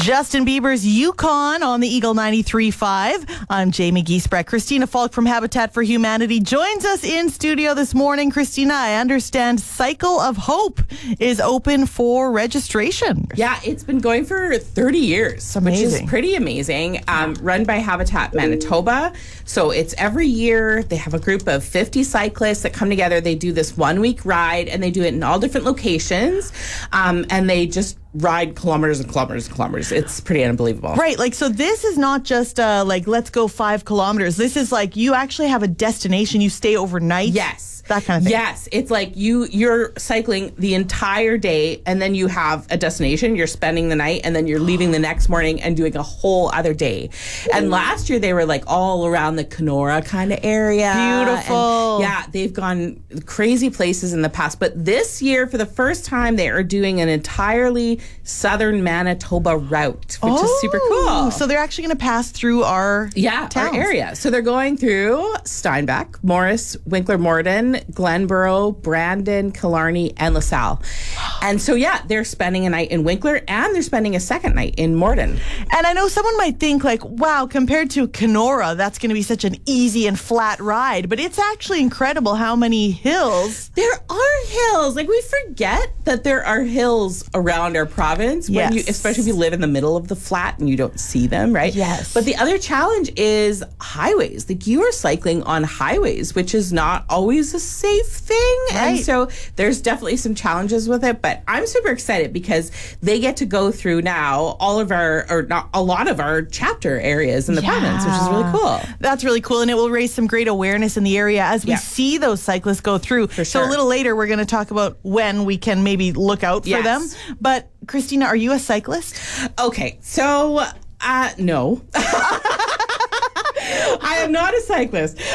Justin Bieber's Yukon on the Eagle 93.5. I'm Jamie Giesbrecht. Christina Falk from Habitat for Humanity joins us in studio this morning. Christina, I understand Cycle of Hope is open for registration. Yeah, it's been going for 30 years, which is pretty amazing. Run by Habitat Manitoba. So it's every year. They have a group of 50 cyclists that come together. They do this 1 week ride, and they do it in all different locations. And they just ride kilometers and kilometers and kilometers. It's pretty unbelievable. Right. Like, so this is not just like, let's go 5 kilometers. This is like, you actually have a destination. You stay overnight. Yes. That kind of thing. Yes. It's like you're cycling the entire day, and then you have a destination. You're spending the night, and then you're leaving the next morning and doing a whole other day. And last year they were like all around the Kenora kind of area. Beautiful. And yeah, they've gone crazy places in the past. But this year, for the first time, they are doing an entirely southern Manitoba route, which is super cool. So they're actually going to pass through our towns. Our area. So they're going through Steinbach, Morris, Winkler, Morden, Glenborough, Brandon, Killarney, and LaSalle. And so, they're spending a night in Winkler, and they're spending a second night in Morden. And I know someone might think like, wow, compared to Kenora, that's going to be such an easy and flat ride. But it's actually incredible how many hills. There are hills. Like, we forget that there are hills around our province, when especially if you live in the middle of the flat and you don't see them, right? Yes. But the other challenge is highways. Like, you are cycling on highways, which is not always a safe thing. Right. And so there's definitely some challenges with it. But I'm super excited because they get to go through now all of our, or not a lot of our chapter areas in the province, which is really cool. That's really cool. And it will raise some great awareness in the area as we see those cyclists go through. For So sure. a little later, we're going to talk about when we can maybe look out for them. But Christina, are you a cyclist? Okay, so no. I am not a cyclist.